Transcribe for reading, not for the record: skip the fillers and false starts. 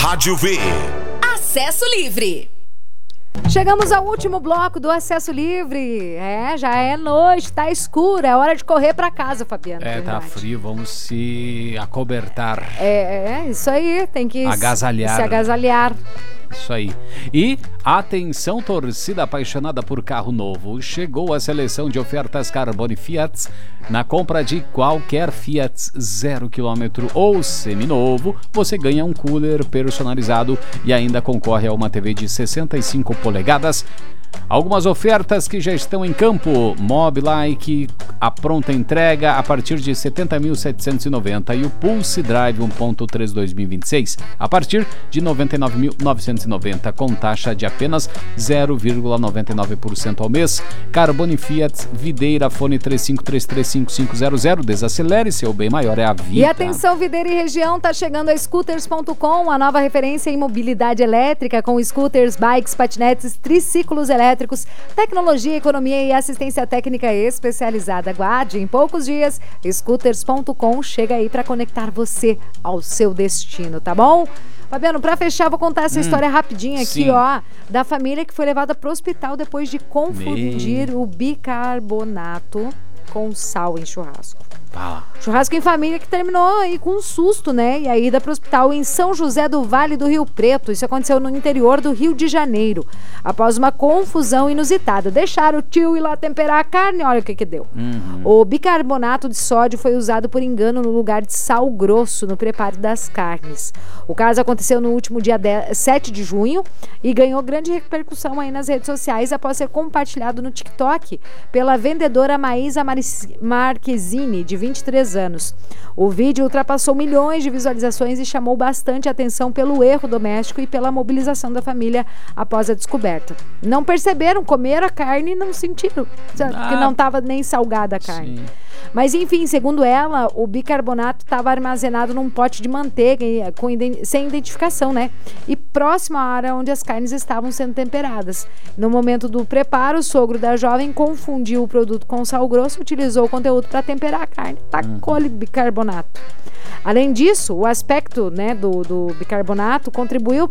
Rádio V. Acesso Livre. Chegamos ao último bloco do Acesso Livre. Já é noite, tá escuro, é hora de correr pra casa, Fabiano. Tá frio, vamos se acobertar. Isso aí, tem que se agasalhar. Isso aí. E atenção, torcida apaixonada por carro novo. Chegou a seleção de ofertas Carbone Fiat. Na compra de qualquer Fiat 0 km ou seminovo, você ganha um cooler personalizado e ainda concorre a uma TV de 65 polegadas. Algumas ofertas que já estão em campo: Mobilike, a pronta entrega a partir de 70.790 e o Pulse Drive 1.3 2026 a partir de 99.990 com taxa de apenas 0,99% ao mês. Carbone Fiat Videira Fone 35335500. Desacelere, seu bem maior é a vida. E atenção, Videira e região, tá chegando a Scooters.com, a nova referência em mobilidade elétrica, com scooters, bikes, patinetes, triciclos elétricos, tecnologia, economia e assistência técnica especializada. Aguarde, em poucos dias, Scooters.com chega aí para conectar você ao seu destino, tá bom? Fabiano, para fechar, vou contar essa história rapidinha aqui, da família que foi levada para o hospital depois de confundir o bicarbonato com sal em churrasco. Churrasco em família que terminou aí com um susto, né? E a ida para o hospital em São José do Vale do Rio Preto. Isso aconteceu no interior do Rio de Janeiro. Após uma confusão inusitada. Deixaram o tio ir lá temperar a carne, olha o que deu. O bicarbonato de sódio foi usado por engano no lugar de sal grosso no preparo das carnes. O caso aconteceu no último dia 7 de junho e ganhou grande repercussão aí nas redes sociais após ser compartilhado no TikTok pela vendedora Maísa Marquezine, de 23 anos. O vídeo ultrapassou milhões de visualizações e chamou bastante atenção pelo erro doméstico e pela mobilização da família após a descoberta. Não perceberam, comeram a carne e não sentiram, porque não estava nem salgada a carne. Sim. Mas enfim, segundo ela, o bicarbonato estava armazenado num pote de manteiga sem identificação, né? E próximo à área onde as carnes estavam sendo temperadas. No momento do preparo, o sogro da jovem confundiu o produto com sal grosso e utilizou o conteúdo para temperar a carne. Tacou-lhe bicarbonato. Além disso, o aspecto, né, do bicarbonato contribuiu